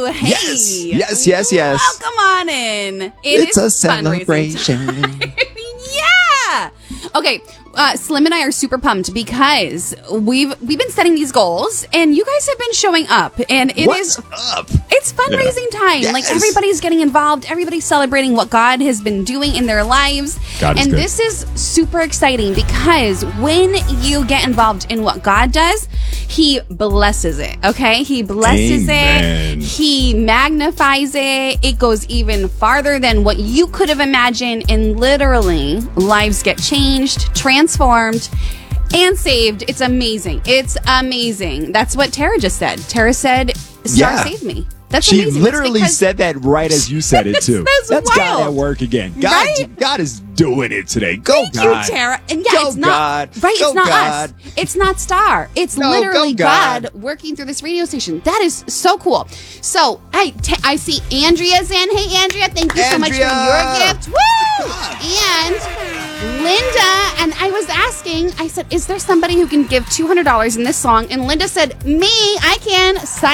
Woo! Hey! Yes. Welcome on in. It's a fundraising celebration. Yeah. Okay. Slim and I are super pumped because we've been setting these goals, and you guys have been showing up, and What's up? it's fundraising time. Yes. Like, everybody's getting involved. Everybody's celebrating what God has been doing in their lives. God is and good. this is super exciting because when you get involved in what God does, He blesses it. Okay? He blesses Amen. it. He magnifies it. It goes even farther than what you could have imagined, and literally lives get changed, transformed, and saved. It's amazing. It's amazing. That's what Tara just said. Tara said, "Star Yeah. saved me." That's She amazing. literally That's because- said that right as you said it, too. That's God wild. at work again. God, Right? God is doing it today. Go, Thank God. you, Tara. And yeah, Go, it's not God. right. Go, It's not God. us. It's not Star. It's No, literally go, God. working through this radio station. That is so cool. So I see Andrea's in. Hey, Andrea, thank you so much for Andrea. your gift. Woo! And Linda, and I was asking, I said, is there somebody who can give $200 in this song? And Linda said, me, I can. Sign